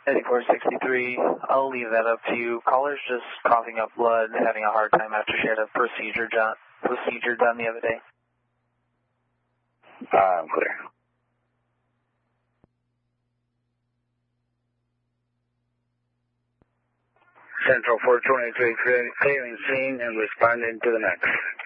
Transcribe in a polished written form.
8463, I'll leave that up to you. Caller's just coughing up blood, having a hard time after she had a procedure done the other day. I'm clear. Central 423 clearing scene and responding to the next.